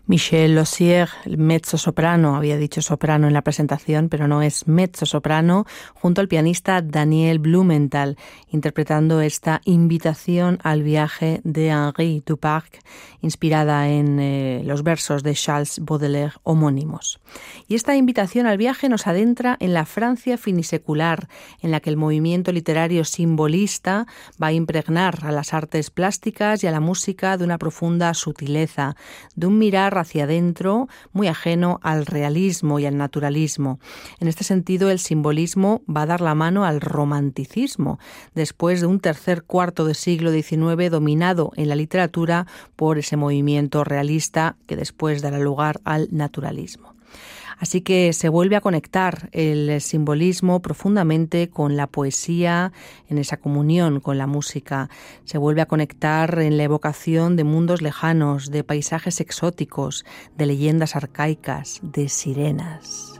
Michel Lozier, mezzosoprano, había dicho soprano en la presentación, pero no, es mezzosoprano, junto al pianista Daniel Blumenthal, interpretando esta invitación al viaje de Henri Duparc, inspirada en los versos de Charles Baudelaire homónimos. Y esta invitación al viaje nos adentra en la Francia finisecular, en la que el movimiento literario simbolista va a impregnar a las artes plásticas y a la música de una profunda sutileza, de un mirar hacia adentro muy ajeno al realismo y al naturalismo. En este sentido, el simbolismo va a dar la mano al romanticismo, después de un tercer cuarto del siglo XIX dominado en la literatura por ese movimiento realista que después dará lugar al naturalismo. Así que se vuelve a conectar el simbolismo profundamente con la poesía, en esa comunión con la música. Se vuelve a conectar en la evocación de mundos lejanos, de paisajes exóticos, de leyendas arcaicas, de sirenas.